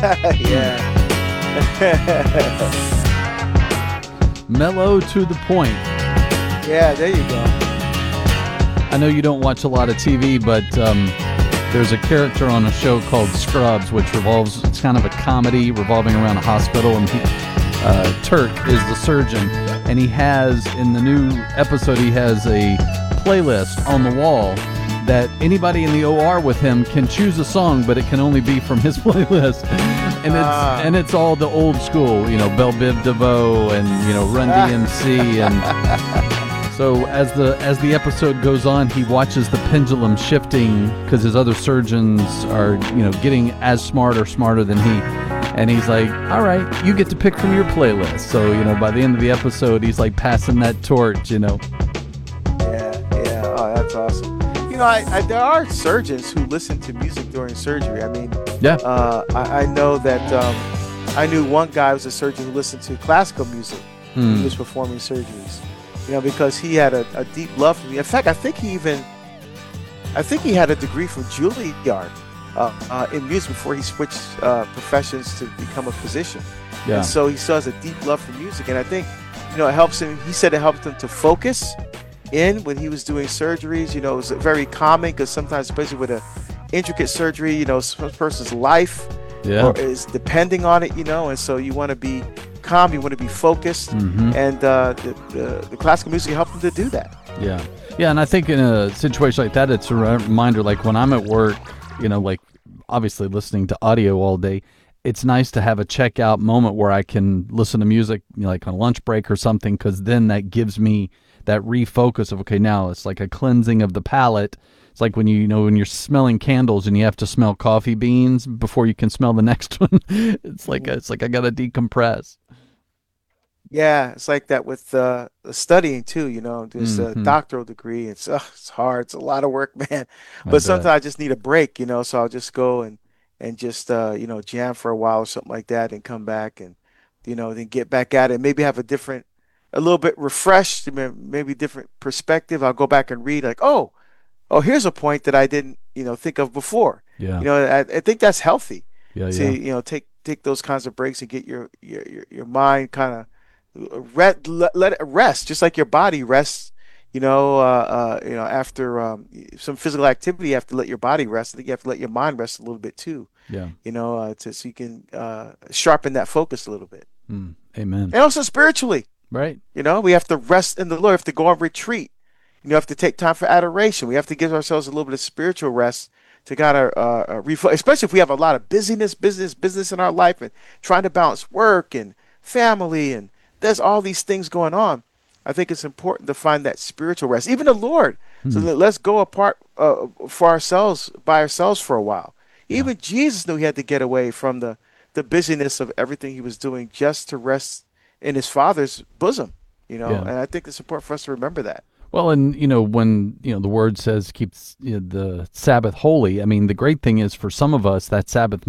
Yeah. Mellow to the point. Yeah, there you go. I know you don't watch a lot of TV, but there's a character on a show called Scrubs, which it's kind of a comedy revolving around a hospital, and Turk is the surgeon, and he has, in the new episode, he has a playlist on the wall that anybody in the OR with him can choose a song, but it can only be from his playlist. And it's all the old school, Belle Biv DeVoe and, Run DMC. And so as the episode goes on, he watches the pendulum shifting because his other surgeons are, getting as smart or smarter than he. And he's like, all right, you get to pick from your playlist. So, by the end of the episode, he's like passing that torch, Yeah. Oh, that's awesome. There are surgeons who listen to music during surgery. I mean, yeah. I know that I knew one guy who was a surgeon who listened to classical music when he was performing surgeries. Because he had a deep love for me. In fact, I think he had a degree from Juilliard in music before he switched professions to become a physician. Yeah. And so he still has a deep love for music, and I think it helps him. He said it helped him to focus in when he was doing surgeries. It was very calming because sometimes, especially with a intricate surgery, some person's life is depending on it. And so you want to be calm, you want to be focused, and the classical music helped him to do that. Yeah, and I think in a situation like that, it's a reminder. Like when I'm at work, like obviously listening to audio all day, it's nice to have a checkout moment where I can listen to music, like on a lunch break or something, because then that gives me that refocus of, okay, now it's like a cleansing of the palate. It's like when when you're smelling candles and you have to smell coffee beans before you can smell the next one. It's like I gotta decompress. Yeah, it's like that with studying too. There's a doctoral degree. It's hard. It's a lot of work, man. But sometimes I just need a break. So I'll just go and just jam for a while or something like that, and come back and then get back at it. Maybe have a little bit refreshed, maybe different perspective. I'll go back and read like, oh, here's a point that I didn't think of before. Yeah. I think that's healthy. Yeah. Take those kinds of breaks and get your mind kind of let it rest, just like your body rests. After some physical activity, you have to let your body rest. I think you have to let your mind rest a little bit too. Yeah. So you can sharpen that focus a little bit. Amen. And also spiritually, right? We have to rest in the Lord. We have to go on retreat. You have to take time for adoration. We have to give ourselves a little bit of spiritual rest to kind of refocus, especially if we have a lot of business in our life and trying to balance work and family, and there's all these things going on. I think it's important to find that spiritual rest, even the Lord. So let's go apart by ourselves for a while. Even Jesus knew he had to get away from the busyness of everything he was doing just to rest in his Father's bosom. And I think it's important for us to remember that. Well, and when the word says keep the Sabbath holy, I mean, the great thing is for some of us that Sabbath